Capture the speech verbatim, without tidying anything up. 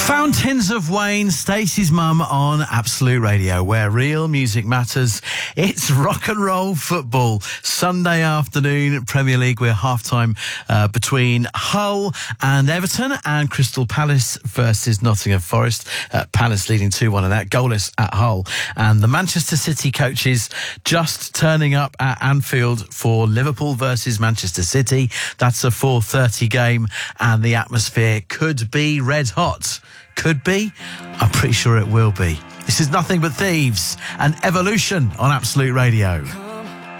Fountains of Wayne, Stacey's mum on Absolute Radio, where real music matters. It's rock and roll football. Sunday afternoon, Premier League. We're half-time uh, between Hull and Everton, and Crystal Palace versus Nottingham Forest. Uh, Palace leading two one in that, goalless at Hull. And the Manchester City coaches just turning up at Anfield for Liverpool versus Manchester City. That's a four thirty game, and the atmosphere could be red hot. Could be. I'm pretty sure it will be. This is Nothing But Thieves and Evolution on Absolute Radio.